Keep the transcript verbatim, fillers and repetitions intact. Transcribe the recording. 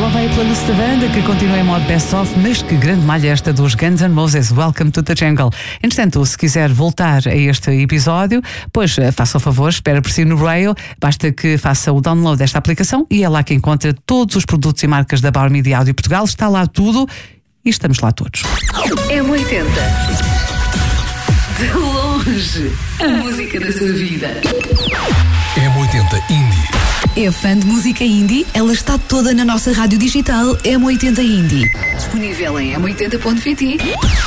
Só vai a playlist da banda que continua em modo best-of, mas que grande malha esta dos Guns N' Roses. Welcome to the Jungle. Entretanto, se quiser voltar a este episódio, pois faça o favor, espera por si no Rail. Basta que faça o download desta aplicação e é lá que encontra todos os produtos e marcas da Bauer Media Áudio Portugal. Está lá tudo e estamos lá todos. M oitenta. De longe, a música da sua vida. M oitenta Indie. É fã de música indie? Ela está toda na nossa rádio digital M oitenta Indie. Disponível em m oitenta ponto pt